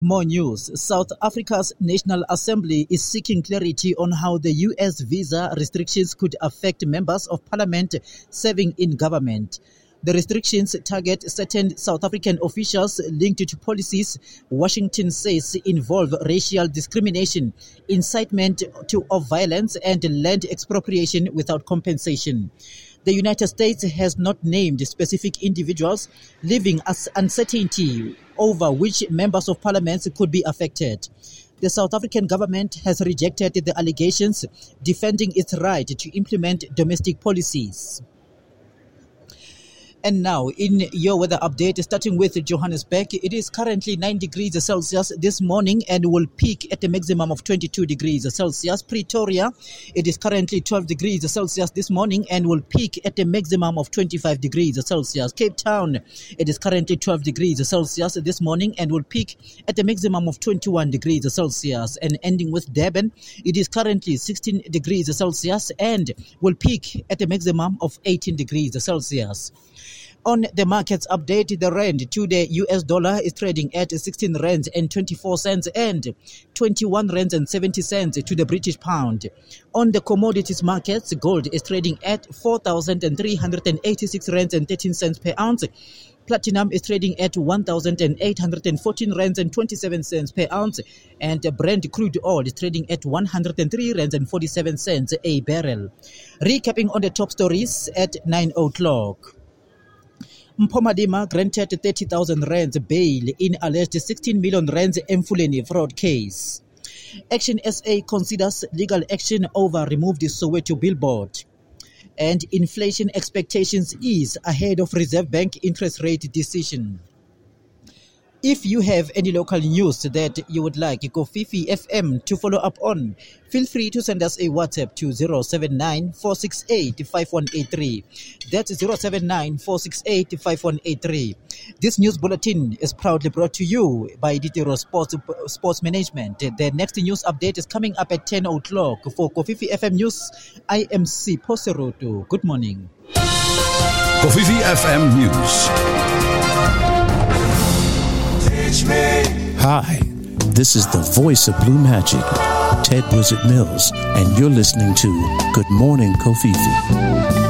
More news. South Africa's National Assembly is seeking clarity on how the US visa restrictions could affect members of parliament serving in government. The restrictions target certain South African officials linked to policies Washington says involve racial discrimination, incitement of violence, and land expropriation without compensation. The United States has not named specific individuals, leaving us uncertainty over which members of parliament could be affected. The South African government has rejected the allegations, defending its right to implement domestic policies. And now, in your weather update, starting with Johannesburg, it is currently 9 degrees Celsius this morning and will peak at a maximum of 22 degrees Celsius. Pretoria, it is currently 12 degrees Celsius this morning and will peak at a maximum of 25 degrees Celsius. Cape Town, it is currently 12 degrees Celsius this morning and will peak at a maximum of 21 degrees Celsius. And ending with Durban, it is currently 16 degrees Celsius and will peak at a maximum of 18 degrees Celsius. On the markets update, the rand to the US dollar is trading at 16 rands and 24 cents and 21 rands and 70 cents to the British pound. On the commodities markets, gold is trading at 4,386 rands and 13 cents per ounce. Platinum is trading at 1,814 rands and 27 cents per ounce, and Brent crude oil is trading at 103 rands and 47 cents a barrel. Recapping on the top stories at 9 o'clock. Mpomadima granted 30,000 rands bail in alleged 16 million rands Emfuleni fraud case. Action SA considers legal action over removed Soweto billboard. And inflation expectations ease ahead of Reserve Bank interest rate decision. If you have any local news that you would like Kofifi FM to follow up on, feel free to send us a WhatsApp to 079-468-5183. That's 079-468-5183. This news bulletin is proudly brought to you by Ditiro Sports Management. The next news update is coming up at 10 o'clock. For Kofifi FM News, I am C. Poseroto. Good morning. Kofifi FM News. Hi, this is the voice of Blue Magic, Ted Blizzard Mills, and you're listening to Good Morning Kofifi.